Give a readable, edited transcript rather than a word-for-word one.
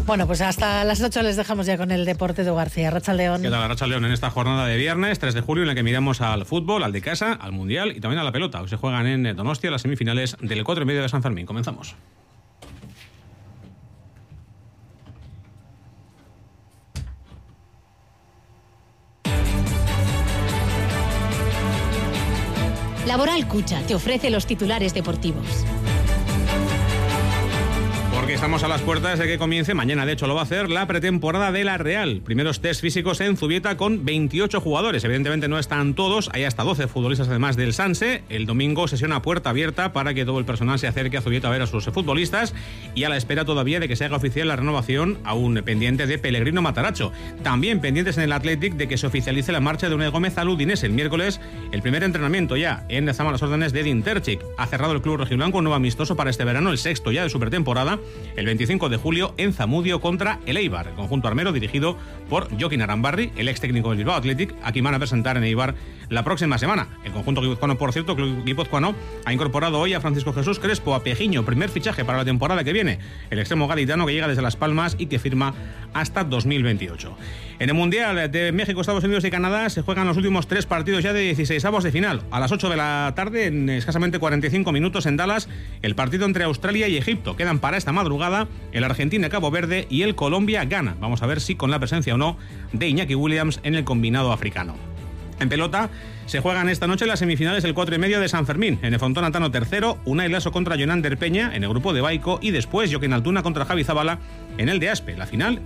Bueno, pues hasta las 8 les dejamos ya con el deporte de García. Arratsaldeon. ¿Qué tal, Arratsaldeon? En esta jornada de viernes, 3 de julio, en la que miramos al fútbol, al de casa, al mundial y también a la pelota. Hoy se juegan en Donostia las semifinales del 4:30 de San Fermín. Comenzamos. Laboral Cucha te ofrece los titulares deportivos. Porque estamos a las puertas de que comience, mañana de hecho lo va a hacer, la pretemporada de la Real. Primeros test físicos en Zubieta con 28 jugadores. Evidentemente no están todos, hay hasta 12 futbolistas además del Sanse. El domingo sesión a puerta abierta para que todo el personal se acerque a Zubieta a ver a sus futbolistas y a la espera todavía de que se haga oficial la renovación, aún pendiente, de Pellegrino Matarazzo. También pendientes en el Athletic de que se oficialice la marcha de Unai Gómez al Udinese el miércoles, el primer entrenamiento ya en Lezama a las órdenes de Edin Terzic. Ha cerrado el club rojiblanco un nuevo amistoso para este verano, el sexto ya de su pretemporada, el 25 de julio en Zamudio contra el Eibar, el conjunto armero dirigido por Joaquín Arambarri, el ex técnico del Bilbao Athletic, a quien van a presentar en Eibar la próxima semana. El conjunto guipuzcoano, por cierto, el guipuzcoano ha incorporado hoy a Francisco Jesús Crespo, a Pejiño, primer fichaje para la temporada que viene, el extremo gaditano que llega desde Las Palmas y que firma hasta 2028. En el Mundial de México, Estados Unidos y Canadá se juegan los últimos 3 partidos ya de 16avos de final. A las 8 de la tarde, en escasamente 45 minutos en Dallas, el partido entre Australia y Egipto. Quedan para esta madrugada el Argentina-Cabo Verde y el Colombia-Ghana. Vamos a ver si con la presencia o no de Iñaki Williams en el combinado africano. En pelota se juegan esta noche las semifinales del 4:30 de San Fermín. En el Fontón Antano III, Unai Laso contra Jonander Peña en el grupo de Baico y después Joaquín Altuna contra Javi Zabala en el de Aspe. La final